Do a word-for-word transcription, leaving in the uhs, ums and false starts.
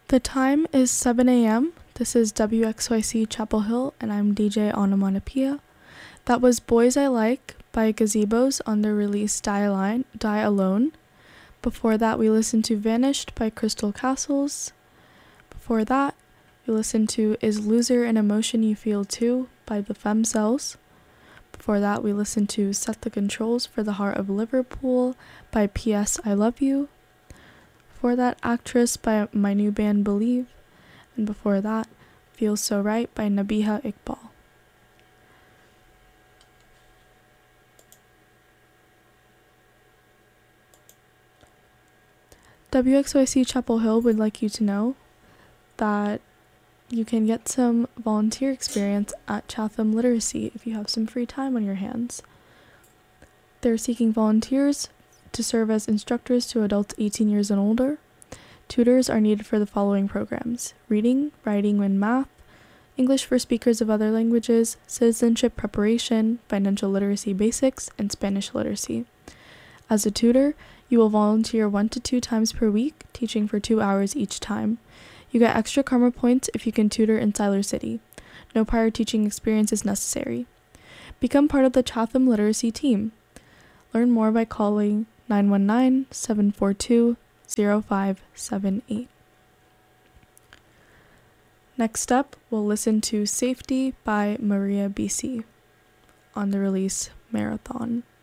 The time is seven a m This is W X Y C Chapel Hill, and I'm D J Onomatopoeia. That was Boys I Like by Gazebos on their release Die, Aline, Die Alone. Before that, we listened to Vanished by Crystal Castles. Before that, we listened to Is Loser an Emotion You Feel Too by the Femcells. Before that, we listened to Set the Controls for the Heart of Liverpool by P S I Love You. Before that, Actress by my new band Believe. And before that, Feels So Right by Nabiha Iqbal. W X Y C Chapel Hill would like you to know that you can get some volunteer experience at Chatham Literacy if you have some free time on your hands. They're seeking volunteers to serve as instructors to adults eighteen years and older. Tutors are needed for the following programs: reading, writing, and math, English for speakers of other languages, citizenship preparation, financial literacy basics, and Spanish literacy. As a tutor, you will volunteer one to two times per week, teaching for two hours each time. You get extra karma points if you can tutor in Siler City. No prior teaching experience is necessary. Become part of the Chatham Literacy team. Learn more by calling nine one nine, seven four two, zero five seven eight. Next up, we'll listen to Safety by Maria B C on the release Marathon.